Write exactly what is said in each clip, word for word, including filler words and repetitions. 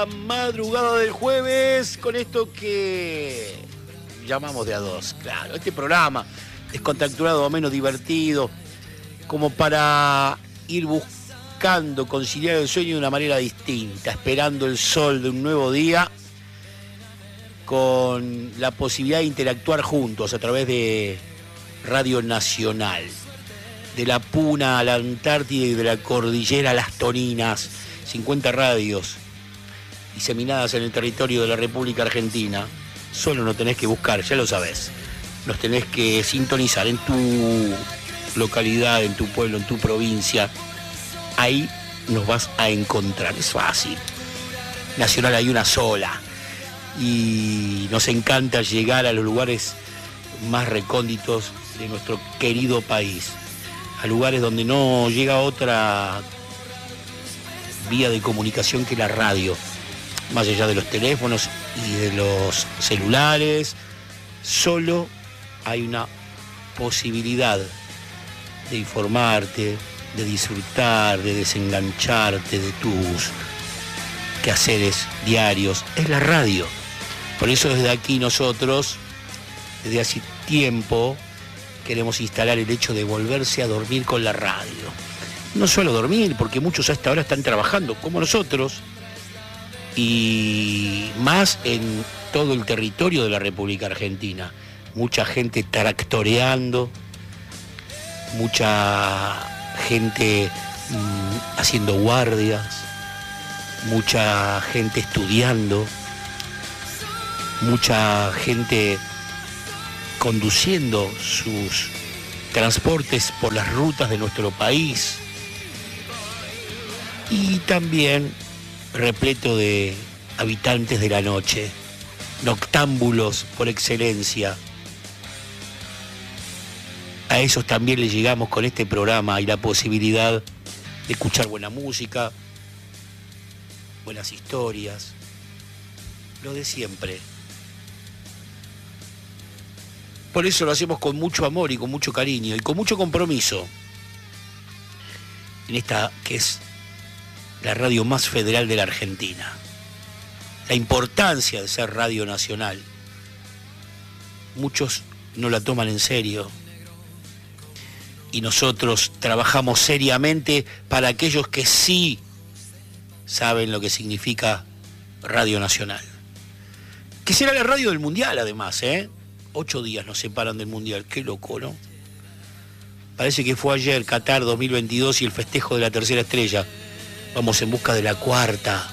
Madrugada del jueves, con esto que llamamos de a dos. Claro, este programa descontracturado o menos divertido, como para ir buscando conciliar el sueño de una manera distinta, esperando el sol de un nuevo día, con la posibilidad de interactuar juntos a través de Radio Nacional, de la Puna a la Antártida y de la Cordillera a las Toninas, cincuenta radios diseminadas en el territorio de la República Argentina. Solo no tenés que buscar, ya lo sabés. Nos tenés que sintonizar en tu localidad, en tu pueblo, en tu provincia. Ahí nos vas a encontrar, es fácil. Nacional hay una sola. Y nos encanta llegar a los lugares más recónditos de nuestro querido país. A lugares donde no llega otra vía de comunicación que la radio. Más allá de los teléfonos y de los celulares, solo hay una posibilidad de informarte, de disfrutar, de desengancharte de tus quehaceres diarios. Es la radio. Por eso desde aquí nosotros, desde hace tiempo, queremos instalar el hecho de volverse a dormir con la radio. No solo dormir, porque muchos hasta ahora están trabajando, como nosotros, y más en todo el territorio de la República Argentina. Mucha gente tractoreando, mucha gente mmm, haciendo guardias, mucha gente estudiando, mucha gente conduciendo sus transportes por las rutas de nuestro país, y también repleto de habitantes de la noche, noctámbulos por excelencia. A esos también les llegamos con este programa y la posibilidad de escuchar buena música, buenas historias, lo de siempre. Por eso lo hacemos con mucho amor y con mucho cariño y con mucho compromiso en esta que es la radio más federal de la Argentina. La importancia de ser Radio Nacional. Muchos no la toman en serio. Y nosotros trabajamos seriamente para aquellos que sí saben lo que significa Radio Nacional. Que será la radio del Mundial, además, ¿eh? Ocho días nos separan del Mundial. Qué loco, ¿no? Parece que fue ayer, Qatar dos mil veintidós y el festejo de la tercera estrella. Vamos en busca de la cuarta.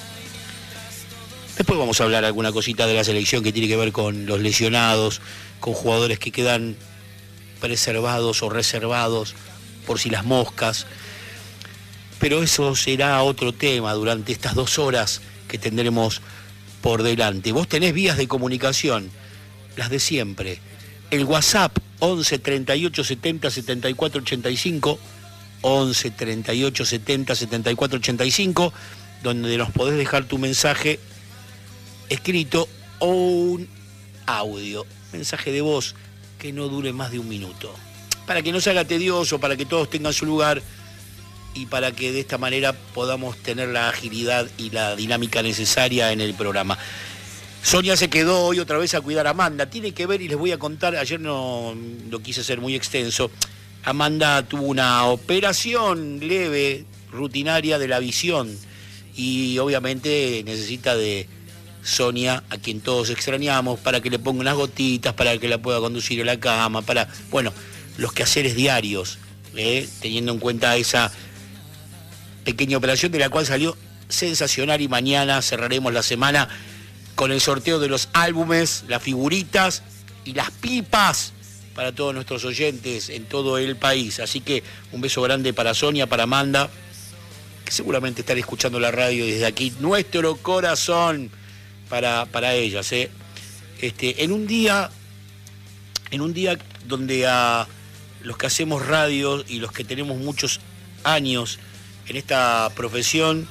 Después vamos a hablar alguna cosita de la selección que tiene que ver con los lesionados, con jugadores que quedan preservados o reservados por si las moscas. Pero eso será otro tema durante estas dos horas que tendremos por delante. Vos tenés vías de comunicación, las de siempre. El WhatsApp once treinta y ocho setenta setenta y cuatro ochenta y cinco, once treinta y ocho setenta setenta y cuatro ochenta y cinco, donde nos podés dejar tu mensaje escrito o un audio, mensaje de voz que no dure más de un minuto, para que no se haga tedioso, para que todos tengan su lugar y para que de esta manera podamos tener la agilidad y la dinámica necesaria en el programa. Sonia se quedó hoy otra vez a cuidar a Amanda, tiene que ver y les voy a contar, ayer no lo quise hacer muy extenso. Amanda tuvo una operación leve, rutinaria de la visión y obviamente necesita de Sonia, a quien todos extrañamos, para que le ponga unas gotitas, para que la pueda conducir a la cama, para, bueno, los quehaceres diarios, ¿eh? Teniendo en cuenta esa pequeña operación de la cual salió sensacional y mañana cerraremos la semana con el sorteo de los álbumes, las figuritas y las pipas para todos nuestros oyentes en todo el país. Así que un beso grande para Sonia, para Amanda, que seguramente están escuchando la radio desde aquí. Nuestro corazón para, para ellas, ¿eh? Este, en un día, en un día donde a los que hacemos radio y los que tenemos muchos años en esta profesión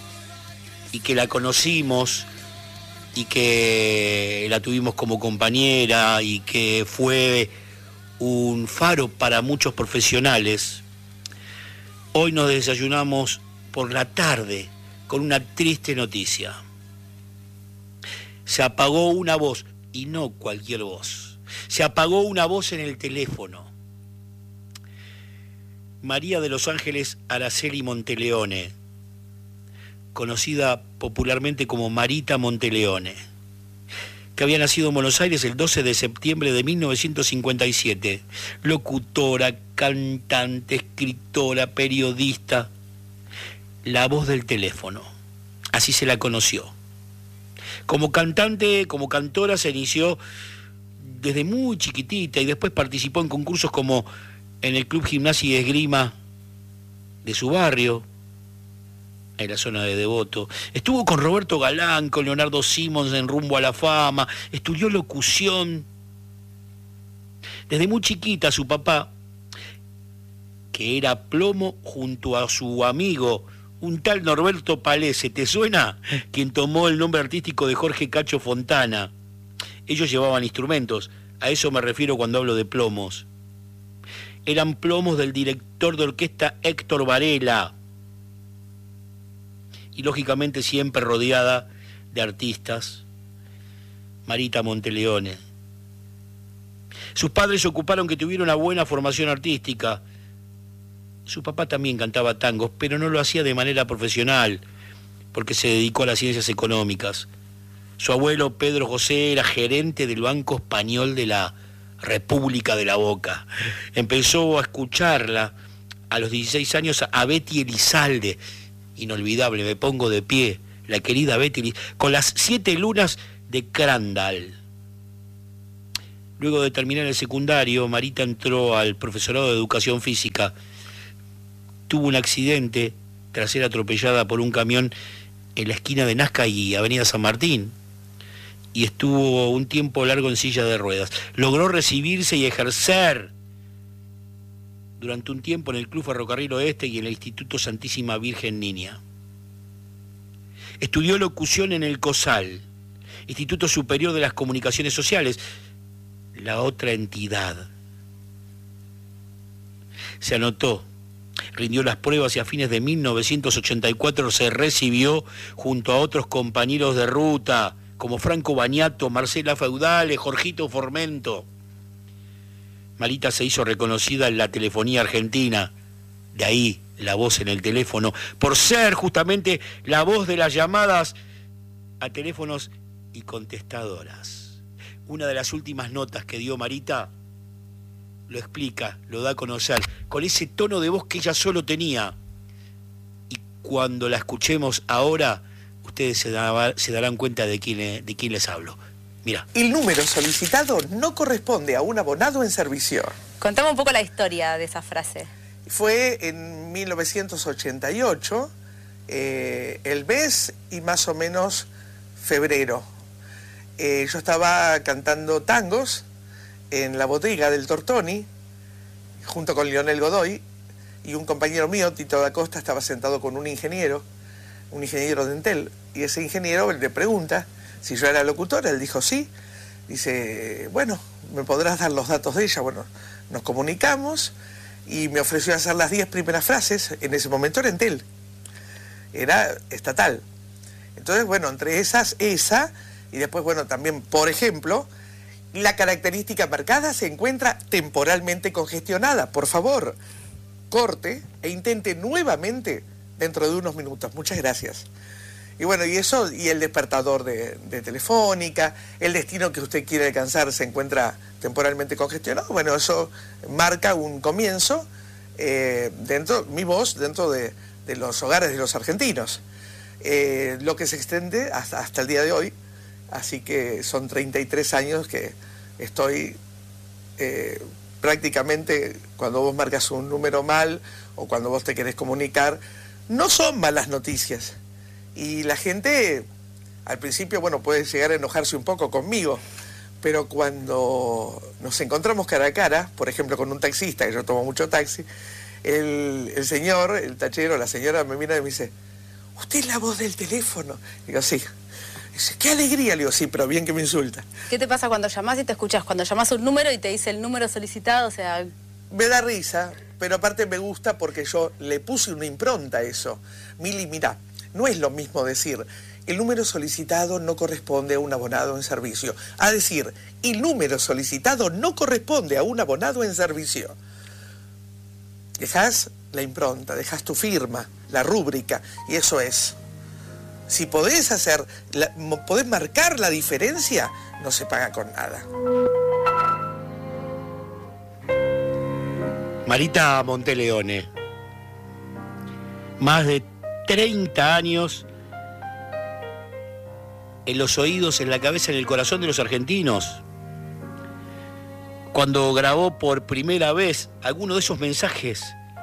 y que la conocimos y que la tuvimos como compañera y que fue un faro para muchos profesionales, hoy nos desayunamos por la tarde con una triste noticia. Se apagó una voz, y no cualquier voz. Se apagó una voz en el teléfono. María de los Ángeles Araceli Monteleone, conocida popularmente como Marita Monteleone, que había nacido en Buenos Aires el doce de septiembre de mil novecientos cincuenta y siete. Locutora, cantante, escritora, periodista. La voz del teléfono. Así se la conoció. Como cantante, como cantora se inició desde muy chiquitita y después participó en concursos como en el Club Gimnasia y Esgrima de su barrio, en la zona de Devoto. Estuvo con Roberto Galán, con Leonardo Simons en Rumbo a la Fama, estudió locución. Desde muy chiquita su papá, que era plomo junto a su amigo, un tal Norberto Palese, ¿te suena? Quien tomó el nombre artístico de Jorge Cacho Fontana. Ellos llevaban instrumentos, a eso me refiero cuando hablo de plomos. Eran plomos del director de orquesta Héctor Varela. Y lógicamente siempre rodeada de artistas, Marita Monteleone. Sus padres se ocuparon que tuviera una buena formación artística. Su papá también cantaba tangos, pero no lo hacía de manera profesional, porque se dedicó a las ciencias económicas. Su abuelo Pedro José era gerente del Banco Español de la República de la Boca. Empezó a escucharla a los dieciséis años a Betty Elizalde. Inolvidable, me pongo de pie, la querida Betty, con las siete lunas de Crandall. Luego de terminar el secundario, Marita entró al profesorado de educación física. Tuvo un accidente tras ser atropellada por un camión en la esquina de Nazca y Avenida San Martín, y estuvo un tiempo largo en silla de ruedas. Logró recibirse y ejercer durante un tiempo en el Club Ferrocarril Oeste y en el Instituto Santísima Virgen Niña. Estudió locución en el COSAL, Instituto Superior de las Comunicaciones Sociales, la otra entidad. Se anotó, rindió las pruebas y a fines de mil novecientos ochenta y cuatro se recibió junto a otros compañeros de ruta, como Franco Bañato, Marcela Feudale, Jorgito Formento. Marita se hizo reconocida en la telefonía argentina, de ahí la voz en el teléfono, por ser justamente la voz de las llamadas a teléfonos y contestadoras. Una de las últimas notas que dio Marita lo explica, lo da a conocer, con ese tono de voz que ella solo tenía. Y cuando la escuchemos ahora, ustedes se, da, se darán cuenta de quién, de quién les hablo. Mira. El número solicitado no corresponde a un abonado en servicio. Contame un poco la historia de esa frase. Fue en mil novecientos ochenta y ocho, eh, el mes y más o menos febrero. Eh, yo estaba cantando tangos en la bodega del Tortoni, junto con Lionel Godoy, y un compañero mío, Tito da Costa, estaba sentado con un ingeniero, un ingeniero de Entel, y ese ingeniero le pregunta si yo era locutora. Él dijo sí. Dice, bueno, ¿me podrás dar los datos de ella? Bueno, nos comunicamos y me ofreció hacer las diez primeras frases. En ese momento era Entel, era estatal. Entonces, bueno, entre esas, esa, y después, bueno, también, por ejemplo, la característica marcada se encuentra temporalmente congestionada. Por favor, corte e intente nuevamente dentro de unos minutos. Muchas gracias. Y bueno, y eso, y el despertador de, de Telefónica, el destino que usted quiere alcanzar se encuentra temporalmente congestionado. Bueno, eso marca un comienzo, eh, dentro, mi voz, dentro de, de los hogares de los argentinos. Eh, lo que se extiende hasta, hasta el día de hoy, así que son treinta y tres años que estoy eh, prácticamente, cuando vos marcas un número mal o cuando vos te querés comunicar, no son malas noticias. Y la gente, al principio, bueno, puede llegar a enojarse un poco conmigo, pero cuando nos encontramos cara a cara, por ejemplo con un taxista, que yo tomo mucho taxi, el, el señor, el tachero, la señora me mira y me dice, ¿usted es la voz del teléfono? Digo, sí. Dice, qué alegría. Le digo, sí, pero bien que me insulta. ¿Qué te pasa cuando llamás y te escuchás? Cuando llamás un número y te dice el número solicitado, o sea... Me da risa, pero aparte me gusta porque yo le puse una impronta a eso. Mili, mirá, no es lo mismo decir el número solicitado no corresponde a un abonado en servicio. A decir, el número solicitado no corresponde a un abonado en servicio. Dejás la impronta, dejás tu firma, la rúbrica, y eso es. Si podés hacer, la, podés marcar la diferencia, no se paga con nada. Marita Monteleone, más de treinta años en los oídos, en la cabeza, en el corazón de los argentinos. Cuando grabó por primera vez alguno de esos mensajes,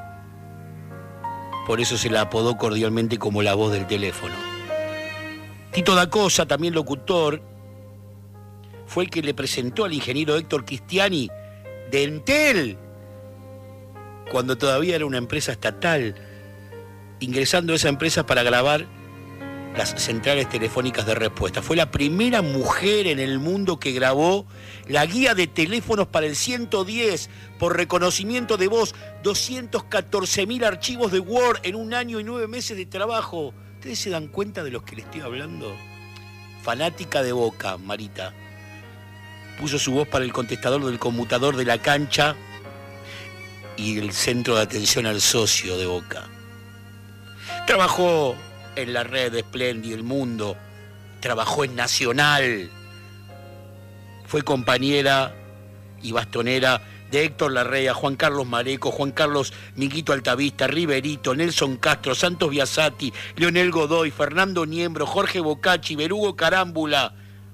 por eso se la apodó cordialmente como la voz del teléfono. Tito da Cosa, también locutor, fue el que le presentó al ingeniero Héctor Cristiani de Entel, cuando todavía era una empresa estatal, ingresando a esa empresa para grabar las centrales telefónicas de respuesta. Fue la primera mujer en el mundo que grabó la guía de teléfonos para el ciento diez por reconocimiento de voz, doscientos catorce mil archivos de Word en un año y nueve meses de trabajo. ¿Ustedes se dan cuenta de los que les estoy hablando? Fanática de Boca, Marita. Puso su voz para el contestador del conmutador de la cancha y el centro de atención al socio de Boca. Trabajó en la red de Splendid, El Mundo, trabajó en Nacional, fue compañera y bastonera de Héctor Larrea, Juan Carlos Mareco, Juan Carlos Miguito Altavista, Riverito, Nelson Castro, Santos Biasati, Leonel Godoy, Fernando Niembro, Jorge Bocacci, Berugo Carámbula,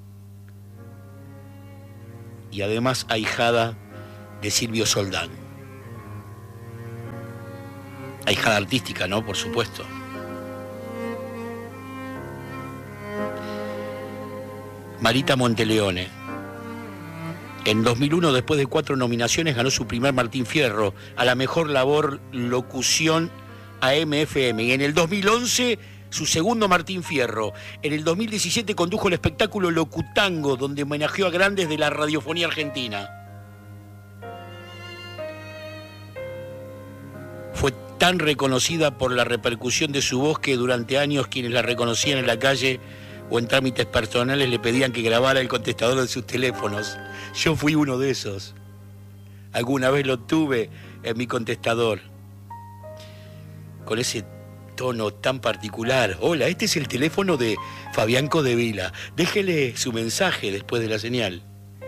y además ahijada de Silvio Soldán. Ahijada artística, ¿no? Por supuesto. Marita Monteleone. En dos mil uno, después de cuatro nominaciones, ganó su primer Martín Fierro a la mejor labor locución A M F M. Y en el dos mil once, su segundo Martín Fierro. En el dos mil diecisiete condujo el espectáculo Locutango, donde homenajeó a grandes de la radiofonía argentina. Fue tan reconocida por la repercusión de su voz que durante años quienes la reconocían en la calle o en trámites personales le pedían que grabara el contestador de sus teléfonos. Yo fui uno de esos. Alguna vez lo tuve en mi contestador. Con ese tono tan particular. Hola, este es el teléfono de Fabián Codevila. Déjele su mensaje después de la señal.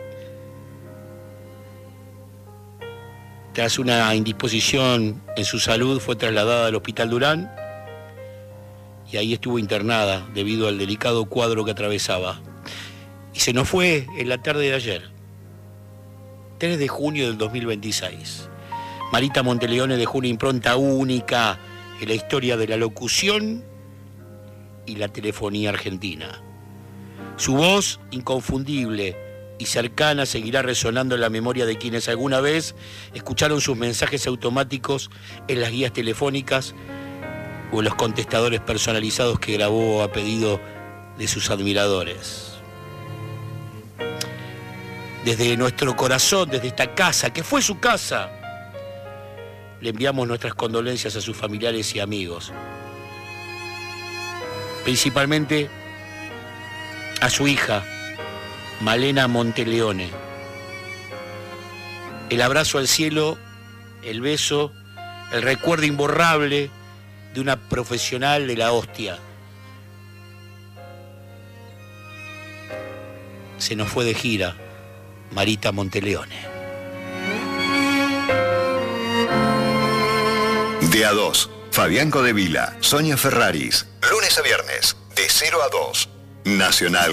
Tras una indisposición en su salud, fue trasladada al Hospital Durán y ahí estuvo internada debido al delicado cuadro que atravesaba. Y se nos fue en la tarde de ayer, tres de junio del dos mil veintiséis. Marita Monteleone dejó una impronta única en la historia de la locución y la telefonía argentina. Su voz, inconfundible y cercana, seguirá resonando en la memoria de quienes alguna vez escucharon sus mensajes automáticos en las guías telefónicas o en los contestadores personalizados que grabó a pedido de sus admiradores. Desde nuestro corazón, desde esta casa, que fue su casa, le enviamos nuestras condolencias a sus familiares y amigos. Principalmente a su hija, Malena Monteleone. El abrazo al cielo, el beso, el recuerdo imborrable de una profesional de la hostia. Se nos fue de gira Marita Monteleone. De a dos, Fabián Codevila, Sonia Ferraris. Lunes a viernes, de cero a dos. Nacional.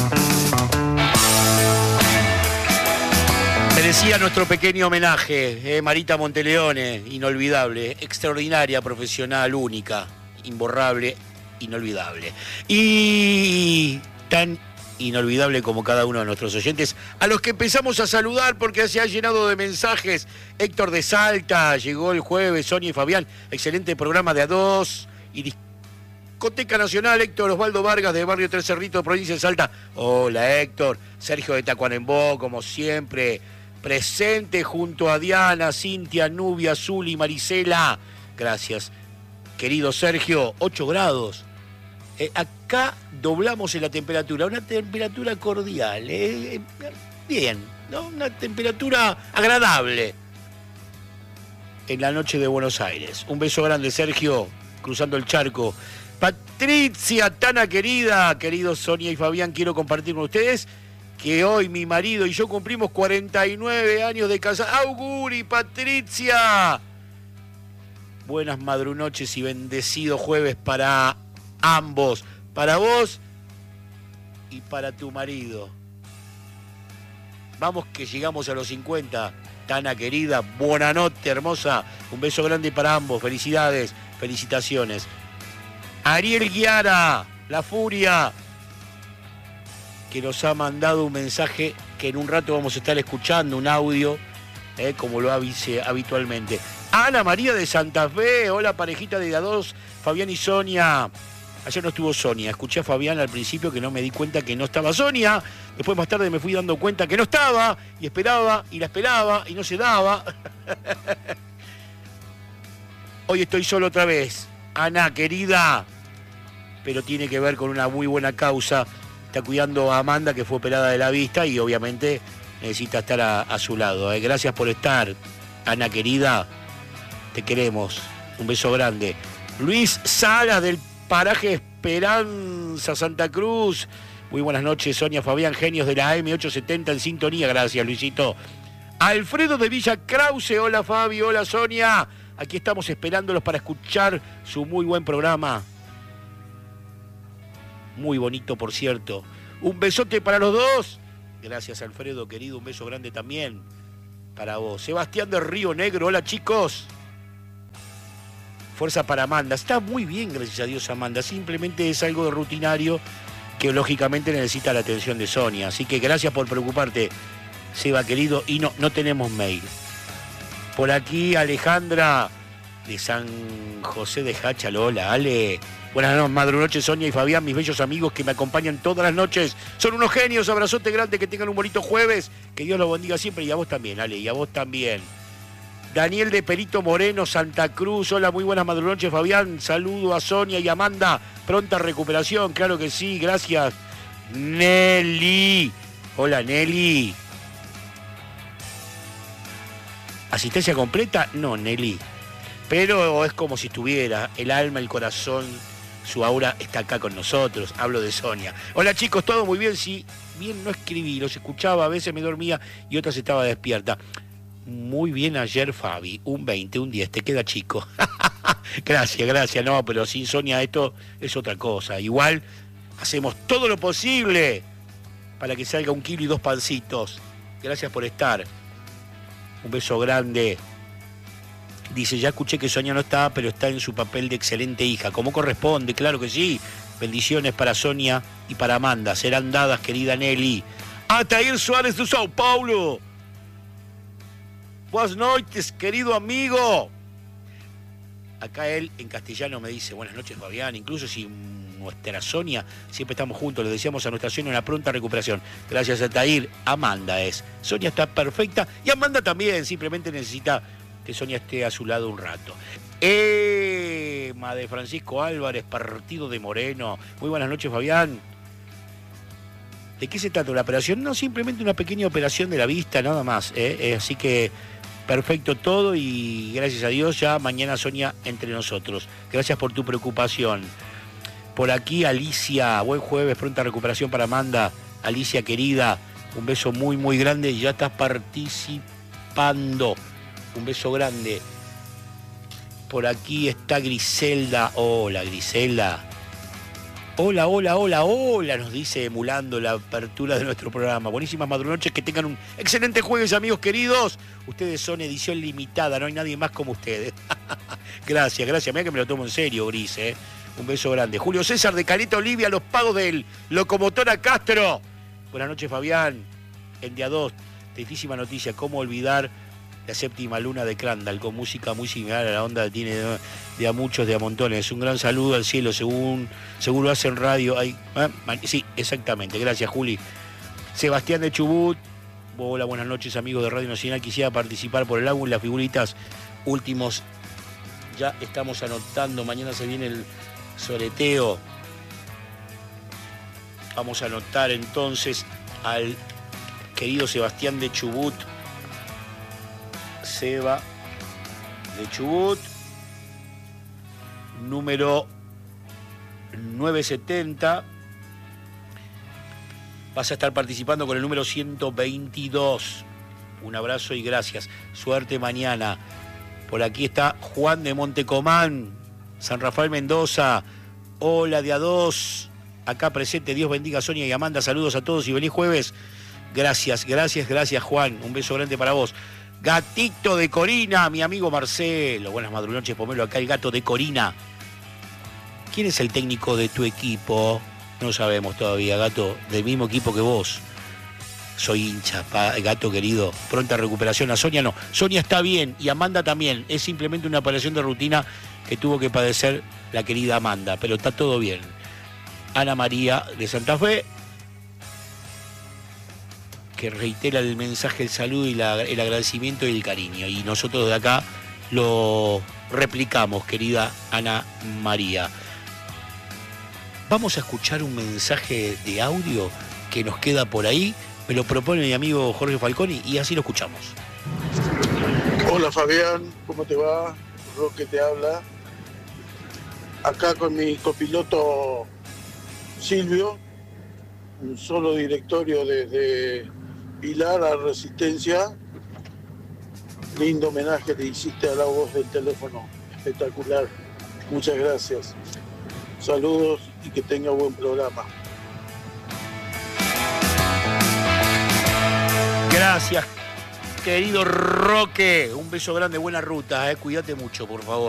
Merecía nuestro pequeño homenaje, eh, Marita Monteleone, inolvidable, extraordinaria, profesional, única, imborrable, inolvidable. Y tan inolvidable como cada uno de nuestros oyentes, a los que empezamos a saludar porque se ha llenado de mensajes. Héctor de Salta, llegó el jueves, Sonia y Fabián, excelente programa de a dos. Y Discoteca Nacional, Héctor Osvaldo Vargas de Barrio Tres Cerritos, provincia de Salta. Hola Héctor, Sergio de Tacuarembó, como siempre, presente junto a Diana, Cintia, Nubia, Zuli, Marisela. Gracias, querido Sergio. ocho grados Eh, acá doblamos en la temperatura, una temperatura cordial, eh, bien, ¿no? Una temperatura agradable en la noche de Buenos Aires. Un beso grande, Sergio, cruzando el charco. Patricia, Tana querida, queridos Sonia y Fabián, quiero compartir con ustedes que hoy mi marido y yo cumplimos cuarenta y nueve años de casa. ¡Auguri, Patricia! Buenas madrunoches y bendecido jueves para ambos, para vos y para tu marido. Vamos que llegamos a los cincuenta, Tana querida, buena noche, hermosa. Un beso grande para ambos, felicidades, felicitaciones. Ariel Guiara, la furia, que nos ha mandado un mensaje que en un rato vamos a estar escuchando, un audio, eh, como lo avise habitualmente. Ana María de Santa Fe, hola parejita de A dos, Fabián y Sonia. Ayer no estuvo Sonia, escuché a Fabián al principio que no me di cuenta que no estaba Sonia, después más tarde me fui dando cuenta que no estaba, y esperaba, y la esperaba, y no se daba. Hoy estoy solo otra vez, Ana querida, pero tiene que ver con una muy buena causa. Está cuidando a Amanda, que fue operada de la vista, y obviamente necesita estar a, a su lado. ¿eh? Gracias por estar, Ana querida, te queremos, un beso grande. Luis Salas del paraje Esperanza, Santa Cruz. Muy buenas noches, Sonia, Fabián, genios de la A M ochocientos setenta en sintonía. Gracias, Luisito. Alfredo de Villa Krause, hola Fabi, hola Sonia. Aquí estamos esperándolos para escuchar su muy buen programa. Muy bonito, por cierto. Un besote para los dos. Gracias, Alfredo, querido. Un beso grande también para vos. Sebastián de Río Negro, hola chicos. Fuerza para Amanda. Está muy bien, gracias a Dios, Amanda. Simplemente es algo rutinario que lógicamente necesita la atención de Sonia. Así que gracias por preocuparte, Seba, querido. Y no, no tenemos mail. Por aquí, Alejandra de San José de Hachal. Hola, Ale. Buenas noches, madrunoches, Sonia y Fabián, mis bellos amigos que me acompañan todas las noches. Son unos genios. Abrazote grande, que tengan un bonito jueves. Que Dios los bendiga siempre. Y a vos también, Ale, y a vos también. Daniel de Perito Moreno, Santa Cruz. Hola, muy buenas madrunoches, Fabián. Saludo a Sonia y Amanda. Pronta recuperación, claro que sí, gracias. Nelly. Hola, Nelly. ¿Asistencia completa? No, Nelly. Pero es como si estuviera el alma, el corazón, su aura está acá con nosotros. Hablo de Sonia. Hola chicos, todo muy bien. Sí, bien no escribí, los escuchaba, a veces me dormía y otras estaba despierta. Muy bien ayer, Fabi. Un veinte, un diez, te queda chico. Gracias, gracias. No, pero sin Sonia esto es otra cosa. Igual hacemos todo lo posible para que salga un kilo y dos pancitos. Gracias por estar. Un beso grande. Dice, ya escuché que Sonia no está, pero está en su papel de excelente hija. Como corresponde, claro que sí. Bendiciones para Sonia y para Amanda. Serán dadas, querida Nelly. Atair Suárez de Sao Paulo. Buenas noches, querido amigo. Acá él en castellano me dice, buenas noches, Fabián. Incluso si nuestra Sonia, siempre estamos juntos, le deseamos a nuestra Sonia una pronta recuperación. Gracias a Tair. Amanda es. Sonia está perfecta y Amanda también, simplemente necesita que Sonia esté a su lado un rato. Emma de Francisco Álvarez, partido de Moreno. Muy buenas noches, Fabián. ¿De qué se trata la operación? No, simplemente una pequeña operación de la vista, nada más. ¿eh? Así que perfecto todo y gracias a Dios ya mañana Sonia entre nosotros. Gracias por tu preocupación. Por aquí Alicia, buen jueves, pronta recuperación para Amanda. Alicia querida, un beso muy muy grande, ya estás participando. Un beso grande. Por aquí está Griselda. Hola, Griselda. Hola, hola, hola, hola, nos dice emulando la apertura de nuestro programa. Buenísimas madrunoches, que tengan un excelente jueves, amigos queridos. Ustedes son edición limitada, no hay nadie más como ustedes. Gracias, gracias. Mira que me lo tomo en serio, Gris, ¿eh? Un beso grande. Julio César de Caleta Olivia, los pagos del Locomotora Castro. Buenas noches, Fabián. En día dos, tristísima noticia, cómo olvidar la séptima luna de Crandall, con música muy similar a la onda que tiene de, de a muchos, de a montones. Un gran saludo al cielo, según seguro hacen radio. Ay, ¿eh? Sí, exactamente. Gracias, Juli. Sebastián de Chubut. Hola, buenas noches, amigos de Radio Nacional. Quisiera participar por el álbum Las Figuritas Últimos. Ya estamos anotando. Mañana se viene el soreteo. Vamos a anotar entonces al querido Sebastián de Chubut. Seba de Chubut. Número novecientos setenta. Vas a estar participando con el número ciento veintidós. Un abrazo y gracias. Suerte mañana. Por aquí está Juan de Montecomán, San Rafael Mendoza. Hola de a dos. Acá presente. Dios bendiga a Sonia y Amanda. Saludos a todos y feliz jueves. Gracias, gracias, gracias Juan. Un beso grande para vos. Gatito de Corina, mi amigo Marcelo. Buenas madrugones, Pomelo. Acá el gato de Corina. ¿Quién es el técnico de tu equipo? No sabemos todavía, gato. Del mismo equipo que vos. Soy hincha, pa, gato querido. Pronta recuperación. A Sonia no. Sonia está bien y Amanda también. Es simplemente una operación de rutina que tuvo que padecer la querida Amanda. Pero está todo bien. Ana María de Santa Fe, que reitera el mensaje, el saludo y la, el agradecimiento y el cariño. Y nosotros de acá lo replicamos, querida Ana María. Vamos a escuchar un mensaje de audio que nos queda por ahí. Me lo propone mi amigo Jorge Falconi y así lo escuchamos. Hola Fabián, ¿cómo te va? Roque te habla. Acá con mi copiloto Silvio, un solo directorio desde Pilar a Resistencia. Lindo homenaje le hiciste a la voz del teléfono, espectacular. Muchas gracias. Saludos y que tenga buen programa. Gracias, querido Roque. Un beso grande, buena ruta, eh. Cuídate mucho, por favor.